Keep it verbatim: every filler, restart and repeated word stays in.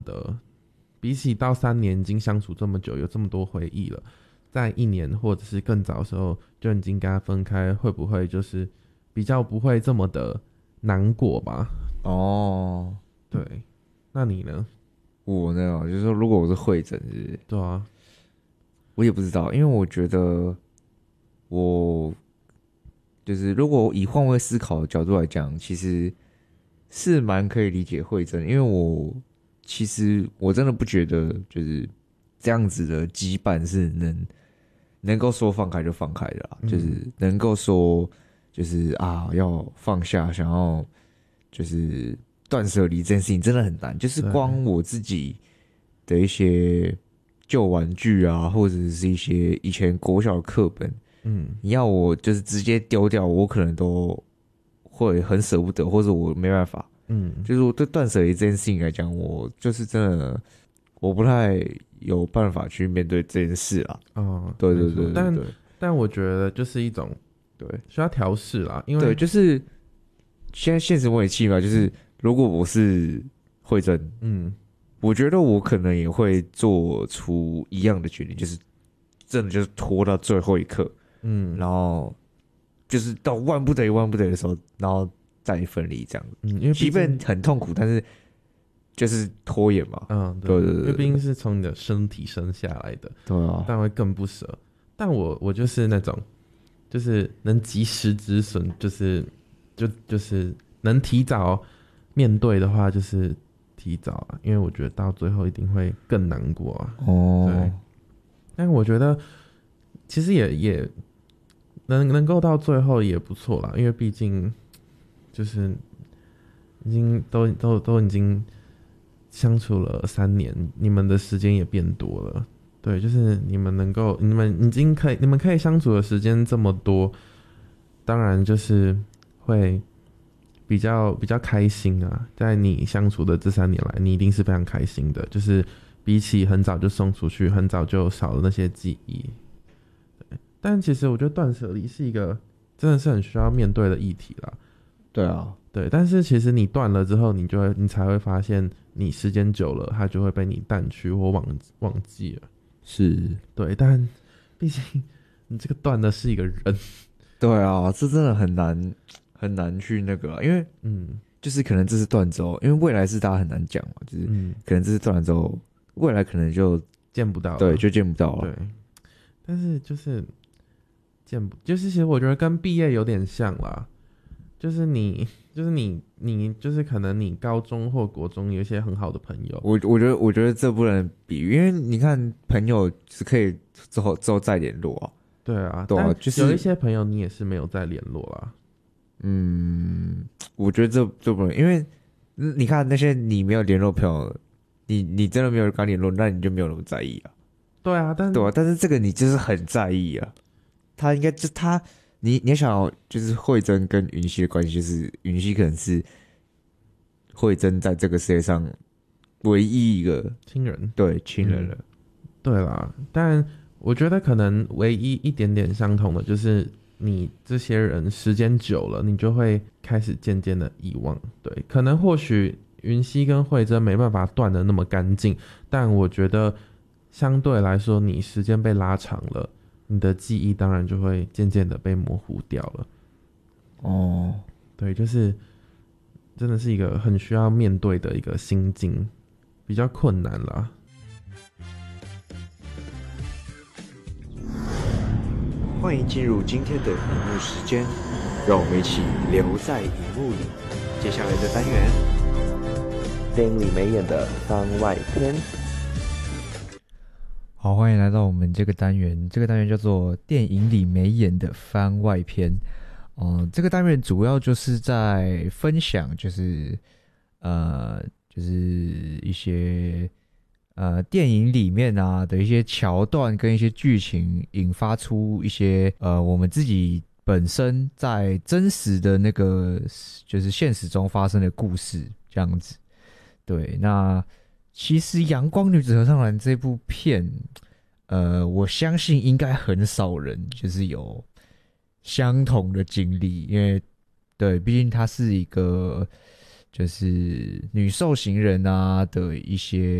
的，比起到三年已经相处这么久，有这么多回忆了，在一年或者是更早的时候就已经跟他分开，会不会就是比较不会这么的难过吧？ 哦， 对，那你呢？ 我呢，就是说，如果我是会诊，是不是对啊， 我也不知道，因为我觉得我就是如果以换位思考的角度来讲，其实是蛮可以理解会诊，因为我其实我真的不觉得就是这样子的羁绊是能能够说放开就放开的啦， 嗯就是能够说就是啊要放下，想要就是断舍离这件事情真的很难，就是对， 光我自己的一些旧玩具啊，或者是一些以前国小的课本， 嗯你要我就是直接丢掉，我可能都会很舍不得，或者我没办法。 嗯， 就是我对断舍离这件事情来讲，我就是真的我不太有办法去面对这件事啦。 哦， 对对没错但对对对但我觉得就是一种对需要调试啦，因对， 为就是现在现实模拟器嘛，就是如果我是慧珍， 嗯我觉得我可能也会做出一样的决定，就是真的就是拖到最后一刻， 嗯然后就是到万不得已万不得已的时候，然后再分离这样子。 嗯，因为毕即便竟很痛苦，但是就是拖延嘛。 嗯对， 对对对因为毕竟对是从你的身体生下来的， 对啊， 但会更不舍。但我我就是那种，就是能及时止损，就是就就是能提早面对的话，就是提早啊，因为我觉得到最后一定会更难过啊。对哦， 但我觉得其实也也能能够到最后也不错啦，因为毕竟就是已经都都都已经相处了三年，你们的时间也变多了。对，就是你们能够，你们已经可以，你们可以相处的时间这么多，当然就是会比较比较开心啊。在你相处的这三年来，你一定是非常开心的，就是比起很早就送出去，很早就少了那些记忆。对，但其实我觉得断舍离是一个真的是很需要面对的议题啦。 对啊， 对，但是其实你断了之后，你就会，你才会发现，你时间久了，它就会被你淡去或忘忘记了。 是， 对，但毕竟你这个断的是一个人， 对啊，这真的很难很难去那个啊，因为嗯就是可能这次断之后，因为未来是大家很难讲嘛，就是嗯， 可能这次断了之后，未来可能就见不到了， 对就见不到了。 对，但是就是见不，就是其实我觉得跟毕业有点像啦，就是你，就是你，你就是可能你高中或国中有一些很好的朋友， 我我觉得我觉得这不能比喻，因为你看朋友是可以之后之后再联络啊。 对啊， 对啊但就是有一些朋友你也是没有再联络啦， 嗯，我觉得这这不能，因为嗯你看那些你没有联络朋友，你你真的没有跟他联络，那你就没有那么在意啊。 对啊，但对啊，但是这个你就是很在意啊。他应该就他，你你想要就是慧珍跟云溪的关系，就是云溪可能是慧珍在这个世界上唯一一个亲人， 对亲人了。 对啦，但我觉得可能唯一一点点相同的就是你这些人时间久了，你就会开始渐渐的遗忘。对，可能或许云溪跟慧珍没办法断的那么干净，但我觉得相对来说，你时间被拉长了，你的记忆当然就会渐渐的被模糊掉了。 哦， 对，就是真的是一个很需要面对的一个心境，比较困难啦。 欢迎进入今天的荧幕时间，让我们一起留在荧幕里。接下来的单元， 电影里没演的番外篇。 好，欢迎来到我们这个单元。这个单元叫做电影里没演的番外篇。嗯、这个单元主要就是在分享，就是呃，就是一些呃电影里面啊的一些桥段跟一些剧情，引发出一些呃我们自己本身在真实的那个就是现实中发生的故事这样子。对，那其实《阳光女子合唱团》这部片，呃，我相信应该很少人就是有相同的经历，因为对，毕竟它是一个就是女受刑人啊的一些